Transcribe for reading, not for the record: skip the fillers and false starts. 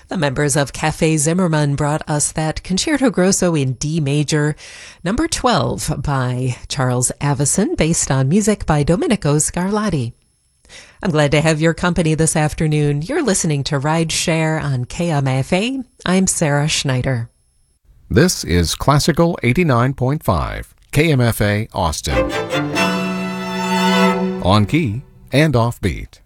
The members of Cafe Zimmermann brought us that Concerto Grosso in D major, number 12 by Charles Avison, based on music by Domenico Scarlatti. I'm glad to have your company this afternoon. You're listening to Ride Share on KMFA. I'm Sarah Schneider. This is Classical 89.5, KMFA Austin. On key and off beat.